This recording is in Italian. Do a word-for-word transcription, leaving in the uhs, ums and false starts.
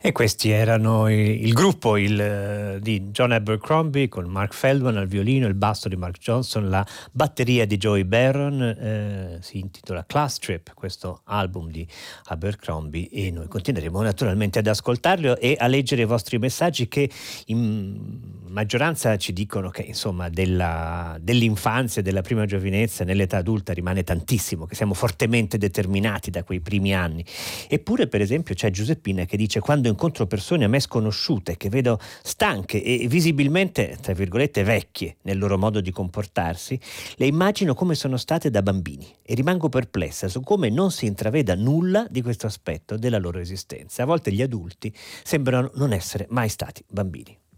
E questi erano i- il gruppo il, eh, di John Abercrombie con Mark Feldman al violino, il basso di Mark Johnson, la batteria di Joey Barron. Eh, si intitola Class Trip, questo album di Abercrombie, e noi continueremo naturalmente ad ascoltarlo e a leggere i vostri messaggi, che in maggioranza ci dicono che insomma della, dell'infanzia, della prima giovinezza nell'età adulta rimane tantissimo, che siamo fortemente determinati da quei primi anni. Eppure, per esempio, c'è Giuseppina che dice: quando incontro persone a me sconosciute che vedo stanche e visibilmente, tra virgolette, vecchie nel loro modo di comportarsi, le immagino come sono state da bambini e rimango perplessa su come non si intraveda nulla di questo aspetto della loro esistenza. A volte gli adulti sembrano non essere mai stati bambini.